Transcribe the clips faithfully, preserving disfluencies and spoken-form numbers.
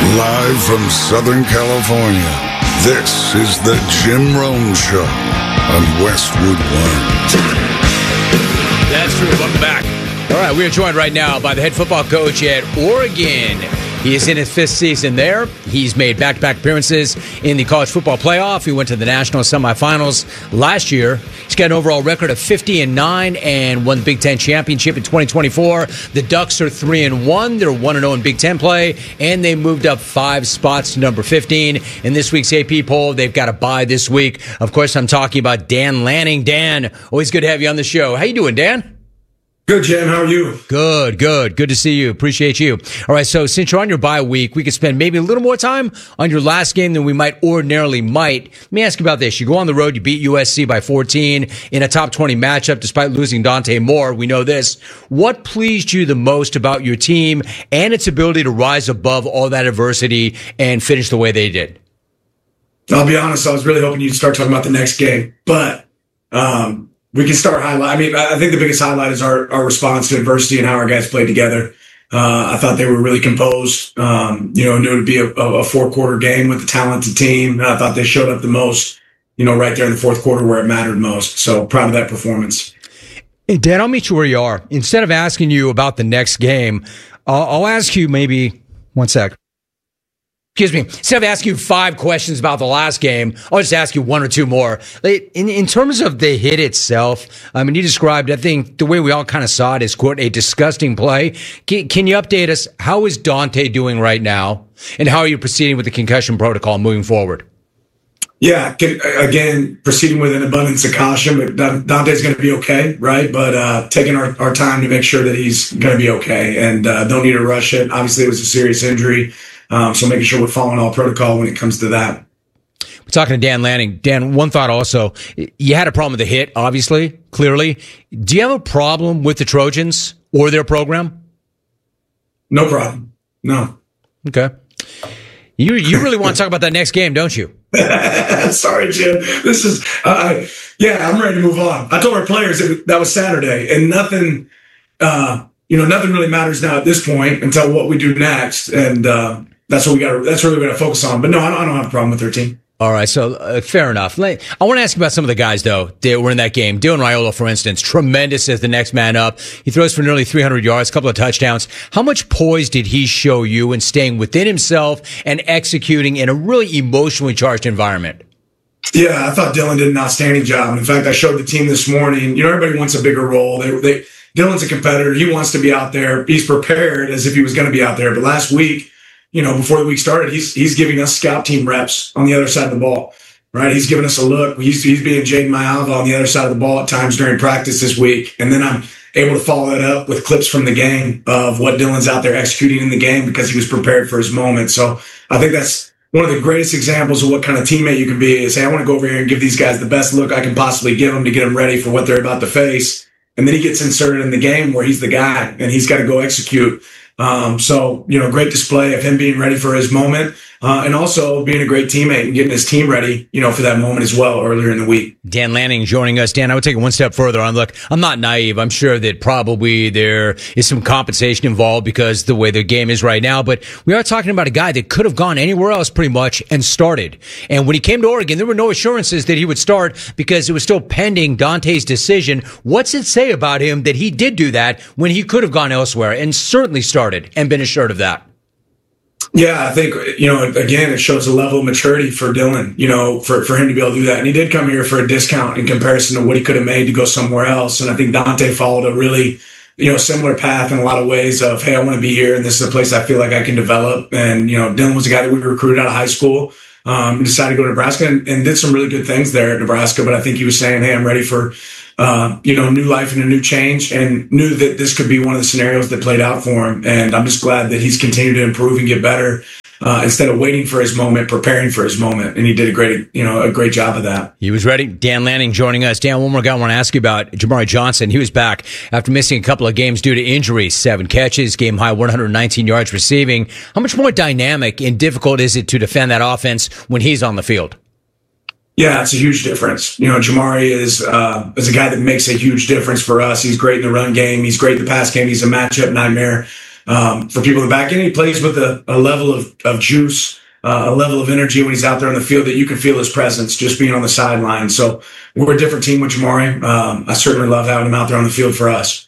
Live from Southern California, this is the Jim Rome Show on Westwood One. That's true. Welcome back. All right, we are joined right now by the head football coach at Oregon. He is in his fifth season there. He's made back-to-back appearances in the college football playoff. He went to the national semifinals last year. He's got an overall record of fifty and nine and won the Big Ten championship in twenty twenty-four. The Ducks are three and one. They're one and oh in Big Ten play, and they moved up five spots to number fifteen. In this week's A P poll, they've got a bye this week. Of course, I'm talking about Dan Lanning. Dan, always good to have you on the show. How you doing, Dan? Good, Jim. How are you? Good, good. Good to see you. Appreciate you. All right, so since you're on your bye week, we could spend maybe a little more time on your last game than we might ordinarily might. Let me ask you about this. You go on the road, you beat U S C by fourteen in a top twenty matchup despite losing Dante Moore. We know this. What pleased you the most about your team and its ability to rise above all that adversity and finish the way they did? I'll be honest, I was really hoping you'd start talking about the next game, but um we can start highlight. I mean, I think the biggest highlight is our, our response to adversity and how our guys played together. Uh, I thought they were really composed. Um, you know, knew it would be a, a four quarter game with a talented team. And I thought they showed up the most, you know, right there in the fourth quarter where it mattered most. So proud of that performance. Hey, Dan, I'll meet you where you are. Instead of asking you about the next game, I'll, I'll ask you maybe one sec. Excuse me. Instead of asking you five questions about the last game, I'll just ask you one or two more. In, in terms of the hit itself, I mean, you described, I think, the way we all kind of saw it is, quote, a disgusting play. Can, can you update us? How is Dante doing right now? And how are you proceeding with the concussion protocol moving forward? Yeah, again, proceeding with an abundance of caution, but Dante's going to be okay, right? But uh, taking our, our time to make sure that he's going to be okay and uh, don't need to rush it. Obviously, it was a serious injury. Um, so making sure we're following all protocol when it comes to that. We're talking to Dan Lanning. Dan, one thought also, you had a problem with the hit, obviously, clearly. Do you have a problem with the Trojans or their program? No problem. No. Okay. You you really want to talk about that next game, don't you? Sorry, Jim. This is, uh, yeah, I'm ready to move on. I told our players that, that was Saturday, and nothing, uh, you know, nothing really matters now at this point until what we do next. And, uh, That's what we got. That's what we got to focus on. But no, I don't, I don't have a problem with their team. All right, so uh, fair enough. I want to ask you about some of the guys, though, that were in that game. Dylan Raiola, for instance, tremendous as the next man up. He throws for nearly three hundred yards, a couple of touchdowns. How much poise did he show you in staying within himself and executing in a really emotionally charged environment? Yeah, I thought Dylan did an outstanding job. In fact, I showed the team this morning. You know, everybody wants a bigger role. They, they, Dylan's a competitor. He wants to be out there. He's prepared as if he was going to be out there. But last week, you know, before the week started, he's he's giving us scout team reps on the other side of the ball, right? He's giving us a look. He's, he's being Jaden Mayava on the other side of the ball at times during practice this week. And then I'm able to follow that up with clips from the game of what Dylan's out there executing in the game because he was prepared for his moment. So I think that's one of the greatest examples of what kind of teammate you can be is, hey, I want to go over here and give these guys the best look I can possibly give them to get them ready for what they're about to face. And then he gets inserted in the game where he's the guy and he's got to go execute. Um, so, you know, great display of him being ready for his moment, uh, and also being a great teammate and getting his team ready, you know, for that moment as well earlier in the week. Dan Lanning joining us. Dan, I would take it one step further on. Look, I'm not naive. I'm sure that probably there is some compensation involved because the way the game is right now, but we are talking about a guy that could have gone anywhere else pretty much and started. And when he came to Oregon, there were no assurances that he would start because it was still pending Dante's decision. What's it say about him that he did do that when he could have gone elsewhere and certainly started and been assured of that? Yeah, I think, you know, again, it shows a level of maturity for Dylan, you know, for, for him to be able to do that. And he did come here for a discount in comparison to what he could have made to go somewhere else. And I think Dante followed a really, you know, similar path in a lot of ways of, hey, I want to be here and this is a place I feel like I can develop. And, you know, Dylan was a guy that we recruited out of high school, um, decided to go to Nebraska and, and did some really good things there at Nebraska. But I think he was saying, hey, I'm ready for, Uh, you know, new life and a new change, and knew that this could be one of the scenarios that played out for him. And I'm just glad that he's continued to improve and get better uh, instead of waiting for his moment, preparing for his moment. And he did a great, you know, a great job of that. He was ready. Dan Lanning joining us. Dan, one more guy I want to ask you about, Jamari Johnson. He was back after missing a couple of games due to injury. Seven catches, game high one hundred nineteen yards receiving. How much more dynamic and difficult is it to defend that offense when he's on the field? Yeah, it's a huge difference. You know, Jamari is uh, is a guy that makes a huge difference for us. He's great in the run game. He's great in the pass game. He's a matchup nightmare. um, for people in the back end. He plays with a, a level of, of juice, uh, a level of energy when he's out there on the field that you can feel his presence just being on the sideline. So we're a different team with Jamari. Um, I certainly love having him out there on the field for us.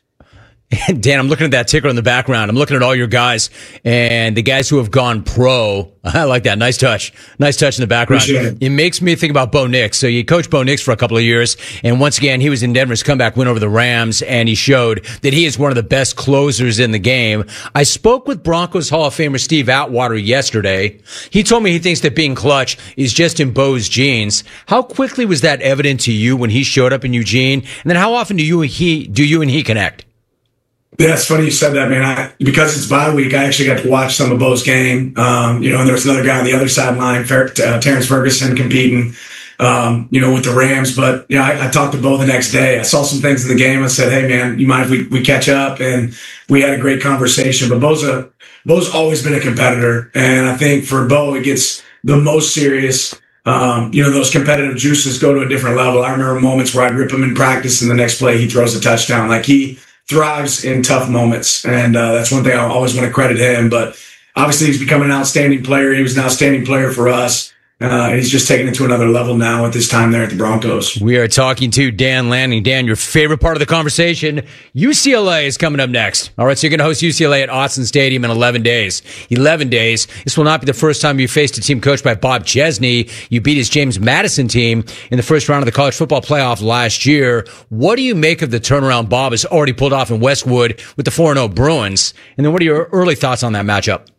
Dan, I'm looking at that ticker in the background. I'm looking at all your guys and the guys who have gone pro. I like that. Nice touch. Nice touch in the background. It. it makes me think about Bo Nix. So you coached Bo Nix for a couple of years. And once again, he was in Denver's comeback win over the Rams. And he showed that he is one of the best closers in the game. I spoke with Broncos Hall of Famer Steve Atwater yesterday. He told me he thinks that being clutch is just in Bo's genes. How quickly was that evident to you when he showed up in Eugene? And then how often do you and he, do you and he connect? Yeah, it's funny you said that, man. I, because it's bye week, I actually got to watch some of Bo's game. Um, you know, and there was another guy on the other sideline, Fer- uh, Terrence Ferguson, competing, um, you know, with the Rams. But, you know, I, I talked to Bo the next day. I saw some things in the game. I said, hey, man, you mind if we, we catch up? And we had a great conversation. But Bo's, a, Bo's always been a competitor. And I think for Bo, it gets the most serious. Um, you know, those competitive juices go to a different level. I remember moments where I'd rip him in practice and the next play he throws a touchdown. Like he thrives in tough moments. And uh, that's one thing I always want to credit him. But obviously he's become an outstanding player. He was an outstanding player for us. Uh, he's just taking it to another level now at this time there at the Broncos. We are talking to Dan Lanning. Dan, your favorite part of the conversation, U C L A is coming up next. All right, so you're going to host U C L A at Autzen Stadium in eleven days. eleven days. This will not be the first time you faced a team coached by Bob Chesney. You beat his James Madison team in the first round of the college football playoff last year. What do you make of the turnaround Bob has already pulled off in Westwood with the four and oh Bruins? And then what are your early thoughts on that matchup?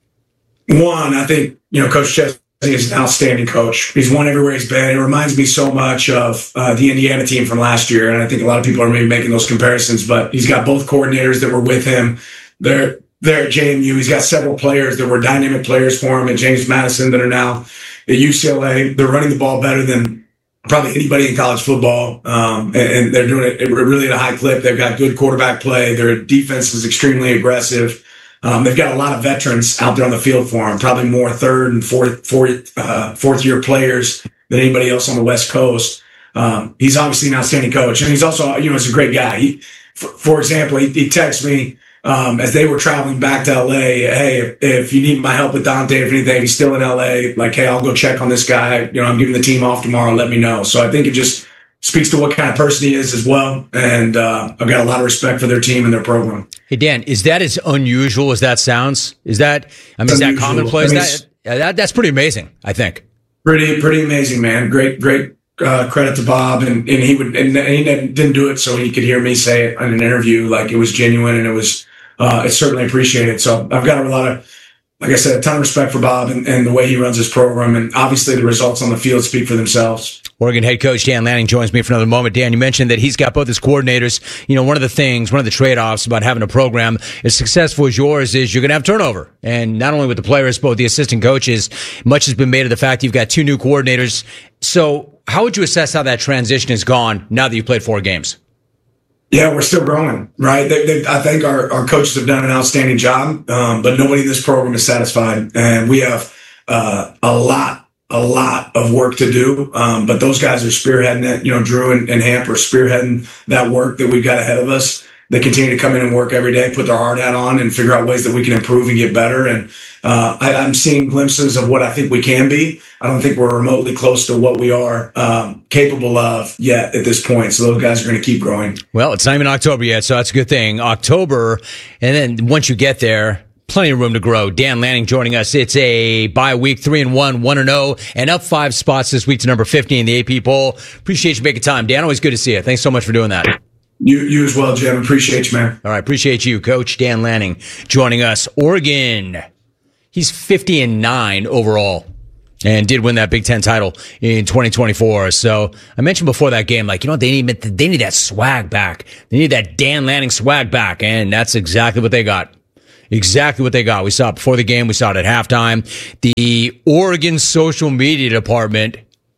One, I think, you know, Coach Chesney is an outstanding coach. He's won everywhere he's been. It reminds me so much of uh, the Indiana team from last year. And I think a lot of people are maybe making those comparisons, but he's got both coordinators that were with him. They're, they're at J M U. He's got several players that were dynamic players for him at James Madison that are now at U C L A. They're running the ball better than probably anybody in college football. Um, and, and they're doing it really at a high clip. They've got good quarterback play. Their defense is extremely aggressive. Um, they've got a lot of veterans out there on the field for them, probably more third and fourth, fourth, uh, fourth year players than anybody else on the West Coast. Um, he's obviously an outstanding coach, and he's also, you know, he's a great guy. He, for, for example, he, he texted me, um, as they were traveling back to L A, hey, if, if you need my help with Dante, if anything, he's still in L A, like, hey, I'll go check on this guy. You know, I'm giving the team off tomorrow. Let me know. So I think it just speaks to what kind of person he is as well. And, uh, I've got a lot of respect for their team and their program. Hey, Dan, is that as unusual as that sounds? Is that, I mean, is that commonplace? I mean, that, that, that's pretty amazing, I think. Pretty, pretty amazing, man. Great, great, uh, credit to Bob. And, and he would, and he didn't do it so he could hear me say it in an interview. Like, it was genuine and it was, uh, it's certainly appreciated. So I've got a lot of, like I said, a ton of respect for Bob and, and the way he runs his program. And obviously the results on the field speak for themselves. Oregon head coach Dan Lanning joins me for another moment. Dan, you mentioned that he's got both his coordinators. You know, one of the things, one of the trade-offs about having a program as successful as yours is you're going to have turnover. And not only with the players, but with the assistant coaches. Much has been made of the fact you've got two new coordinators. So how would you assess how that transition has gone now that you've played four games? Yeah, we're still growing, right? They, they, I think our, our coaches have done an outstanding job, um, but nobody in this program is satisfied. And we have uh, a lot, a lot of work to do. Um, but those guys are spearheading it. You know, Drew and, and Hamp are spearheading that work that we've got ahead of us. They continue to come in and work every day, put their hard hat on and figure out ways that we can improve and get better. And uh, I, I'm seeing glimpses of what I think we can be. I don't think we're remotely close to what we are um, capable of yet at this point. So those guys are going to keep growing. Well, it's not even October yet, so that's a good thing. October, and then once you get there, plenty of room to grow. Dan Lanning joining us. It's a bye week, three and one, one and oh, and up five spots this week to number fifty in the A P poll. Appreciate you making time. Dan, always good to see you. Thanks so much for doing that. You, you as well, Jim. Appreciate you, man. All right. Appreciate you, Coach Dan Lanning, joining us. Oregon. He's fifty and nine overall and did win that Big Ten title in twenty twenty-four. So I mentioned before that game, like, you know, they need, they need that swag back. They need that Dan Lanning swag back. And that's exactly what they got. Exactly what they got. We saw it before the game. We saw it at halftime. The Oregon social media department,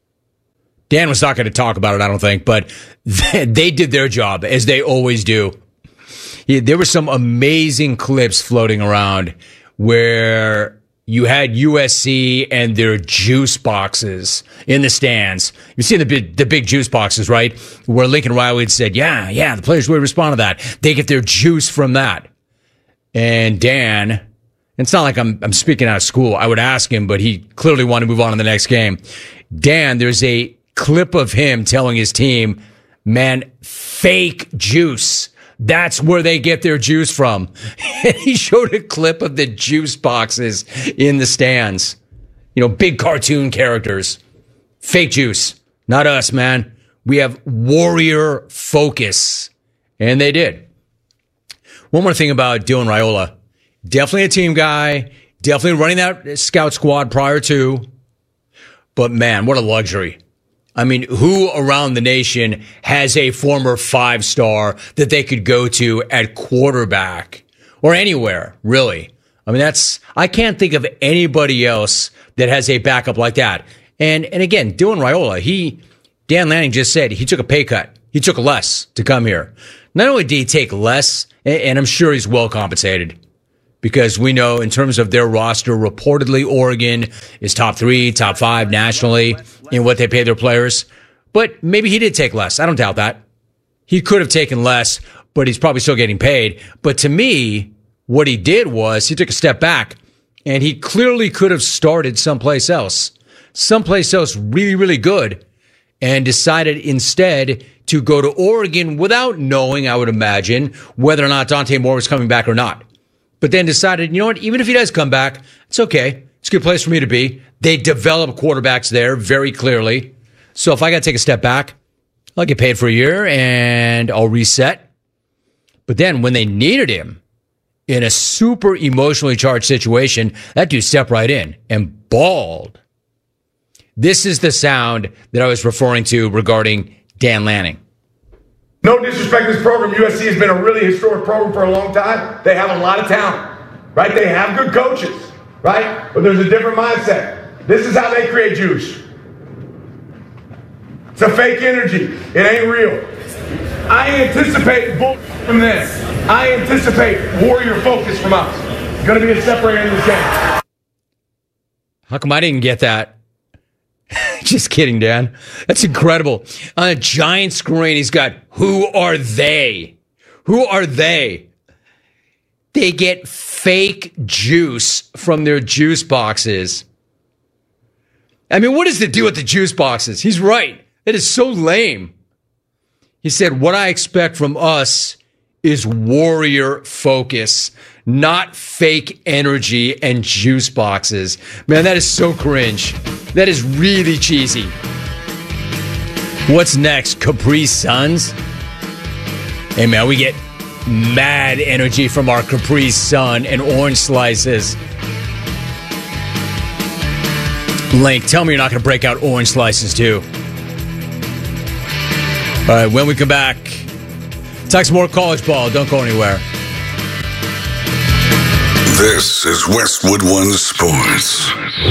Dan was not going to talk about it, I don't think, but they, they did their job, as they always do. Yeah, there were some amazing clips floating around where you had U S C and their juice boxes in the stands. You've seen the big, the big juice boxes, right? Where Lincoln Riley had said, yeah, yeah, the players would respond to that. They get their juice from that. And Dan, it's not like I'm I'm speaking out of school. I would ask him, but he clearly wanted to move on to the next game. Dan, there's a clip of him telling his team, man, fake juice. That's where they get their juice from. And he showed a clip of the juice boxes in the stands. You know, big cartoon characters. Fake juice. Not us, man. We have warrior focus. And they did. One more thing about Dylan Raiola. Definitely a team guy. Definitely running that scout squad prior to. But man, what a luxury. I mean, who around the nation has a former five-star that they could go to at quarterback or anywhere, really? I mean, that's, I can't think of anybody else that has a backup like that. And, and again, Dylan Raiola, he, Dan Lanning just said he took a pay cut. He took less to come here. Not only did he take less, and I'm sure he's well compensated, because we know in terms of their roster, reportedly Oregon is top three, top five nationally in what they pay their players. But maybe he did take less. I don't doubt that. He could have taken less, but he's probably still getting paid. But to me, what he did was he took a step back, and he clearly could have started someplace else, someplace else really, really good, and decided instead to go to Oregon without knowing, I would imagine, whether or not Dante Moore was coming back or not. But then decided, you know what, even if he does come back, it's okay. It's a good place for me to be. They develop quarterbacks there very clearly. So if I got to take a step back, I'll get paid for a year and I'll reset. But then when they needed him in a super emotionally charged situation, that dude stepped right in and balled. This is the sound that I was referring to regarding Dan Lanning. No disrespect to this program. U S C has been a really historic program for a long time. They have a lot of talent, right? They have good coaches, right? But there's a different mindset. This is how they create juice. It's a fake energy. It ain't real. I anticipate bull from this. I anticipate warrior focus from us. It's going to be a separator in this game. How come I didn't get that? Just kidding, Dan. That's incredible. On a giant screen, he's got, who are they? Who are they? They get fake juice from their juice boxes. I mean, what is the deal with the juice boxes? He's right. It is so lame. He said, what I expect from us is warrior focus, not fake energy and juice boxes. Man, that is so cringe. That is really cheesy. What's next? Capri Suns? Hey, man, we get mad energy from our Capri Sun and orange slices. Link, tell me you're not going to break out orange slices, too. All right, when we come back, talk some more college ball. Don't go anywhere. This is Westwood One Sports.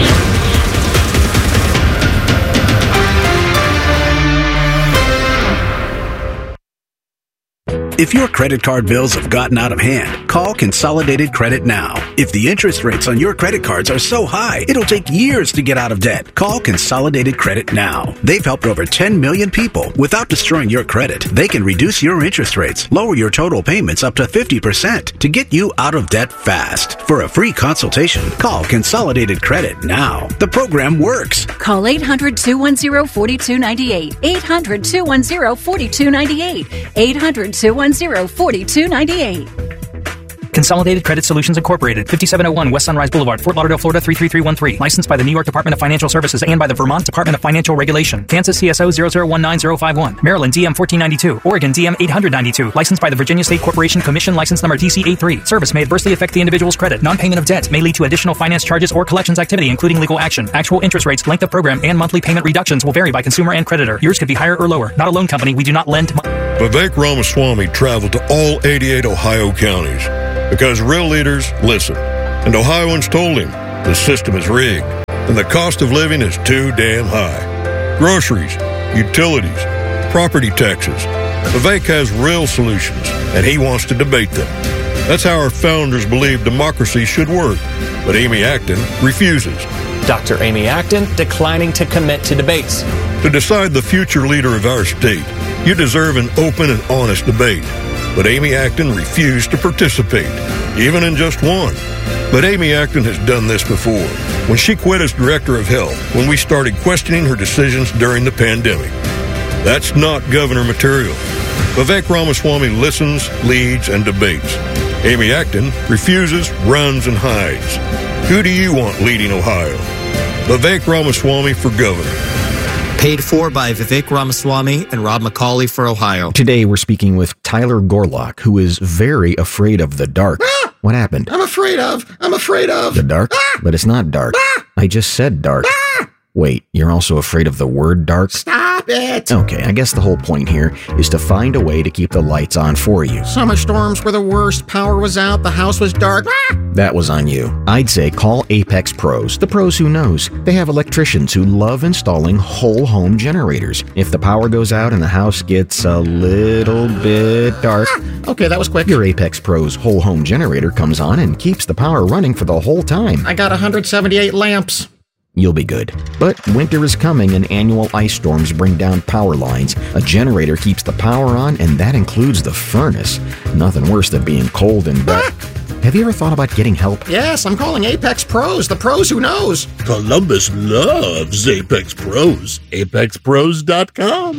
If your credit card bills have gotten out of hand, call Consolidated Credit now. If the interest rates on your credit cards are so high, it'll take years to get out of debt. Call Consolidated Credit now. They've helped over ten million people without destroying your credit. They can reduce your interest rates, lower your total payments up to fifty percent to get you out of debt fast. For a free consultation, call Consolidated Credit now. The program works. Call eight hundred, two one zero, four two nine eight. eight hundred, two one zero, four two nine eight. eight hundred, two one zero, four two nine eight. Consolidated Credit Solutions Incorporated, fifty-seven oh one West Sunrise Boulevard, Fort Lauderdale, Florida three three three one three. Licensed by the New York Department of Financial Services and by the Vermont Department of Financial Regulation. Kansas C S O zero zero one nine zero five one. Maryland D M fourteen ninety-two. Oregon D M eight hundred ninety-two. Licensed by the Virginia State Corporation Commission, license number D C eighty-three. Service may adversely affect the individual's credit. Non-payment of debt may lead to additional finance charges or collections activity, including legal action. Actual interest rates, length of program, and monthly payment reductions will vary by consumer and creditor. Yours could be higher or lower. Not a loan company. We do not lend to money. Vivek Ramaswamy traveled to all eighty-eight Ohio counties because real leaders listen. And Ohioans told him the system is rigged and the cost of living is too damn high. Groceries, utilities, property taxes. Vivek has real solutions and he wants to debate them. That's how our founders believed democracy should work. But Amy Acton refuses. Doctor Amy Acton declining to commit to debates. To decide the future leader of our state, you deserve an open and honest debate. but Amy Acton refused to participate, even in just one. But Amy Acton has done this before, when she quit as director of health, when we started questioning her decisions during the pandemic. That's not governor material. Vivek Ramaswamy listens, leads, and debates. Amy Acton refuses, runs, and hides. Who do you want leading Ohio? Vivek Ramaswamy for governor. Paid for by Vivek Ramaswamy and Rob McCauley for Ohio. Today we're speaking with Tyler Gorlock, who is very afraid of the dark. Ah! What happened? I'm afraid of. I'm afraid of. The dark? Ah! But it's not dark. Ah! I just said dark. Ah! Wait, you're also afraid of the word dark? Stop it! Okay, I guess the whole point here is to find a way to keep the lights on for you. Summer storms were the worst. Power was out. The house was dark. Ah! That was on you. I'd say call Apex Pros, the pros who knows. They have electricians who love installing whole home generators. If the power goes out and the house gets a little bit dark, ah! Okay, that was quick. Your Apex Pros whole home generator comes on and keeps the power running for the whole time. I got one hundred seventy-eight lamps. You'll be good. But winter is coming and annual ice storms bring down power lines. A generator keeps the power on, and that includes the furnace. Nothing worse than being cold and dark. Have you ever thought about getting help? Yes, I'm calling Apex Pros, the pros who knows. Columbus loves Apex Pros. apex pros dot com.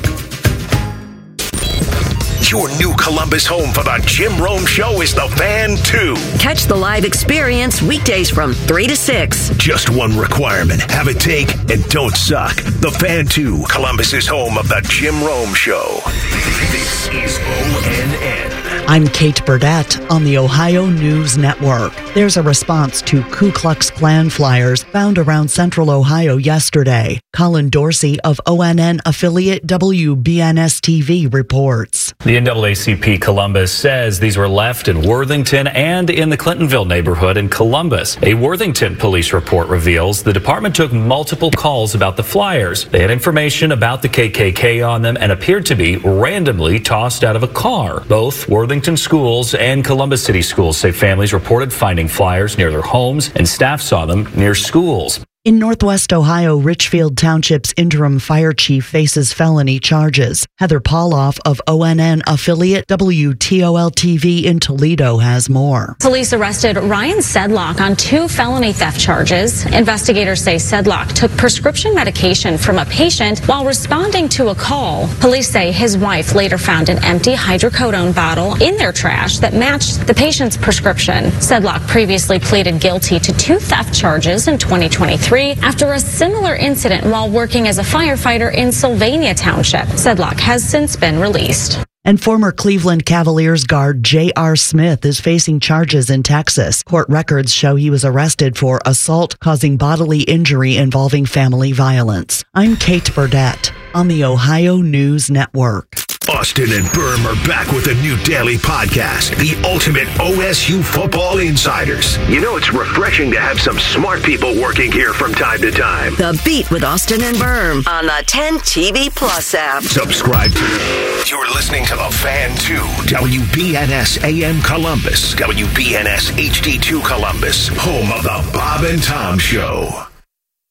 Your new Columbus home for the Jim Rome Show is the Fan two. Catch the live experience weekdays from three to six. Just one requirement. Have it take and don't suck. The Fan two, Columbus's home of the Jim Rome Show. This is O N N. I'm Kate Burdett on the Ohio News Network. There's a response to Ku Klux Klan flyers found around central Ohio yesterday. Colin Dorsey of O N N affiliate W B N S T V reports. The N double A C P Columbus says these were left in Worthington and in the Clintonville neighborhood in Columbus. A Worthington police report reveals the department took multiple calls about the flyers. They had information about the K K K on them and appeared to be randomly tossed out of a car. Both Worthington schools and Columbus City Schools say families reported finding flyers near their homes and staff saw them near schools. In Northwest Ohio, Richfield Township's interim fire chief faces felony charges. Heather Pauloff of O N N affiliate W T O L T V in Toledo has more. Police arrested Ryan Sedlock on two felony theft charges. Investigators say Sedlock took prescription medication from a patient while responding to a call. Police say his wife later found an empty hydrocodone bottle in their trash that matched the patient's prescription. Sedlock previously pleaded guilty to two theft charges in twenty twenty-three. After a similar incident while working as a firefighter in Sylvania Township. Sedlock has since been released. And former Cleveland Cavaliers guard J R. Smith is facing charges in Texas. Court records show he was arrested for assault causing bodily injury involving family violence. I'm Kate Burdett on the Ohio News Network. Austin and Berm are back with a new daily podcast, The Ultimate O S U Football Insiders. You know, it's refreshing to have some smart people working here from time to time. The Beat with Austin and Berm on the ten T V Plus app. Subscribe to. You're listening to The Fan two, W B N S A M Columbus, W B N S H D two Columbus, home of the Bob and Tom Show.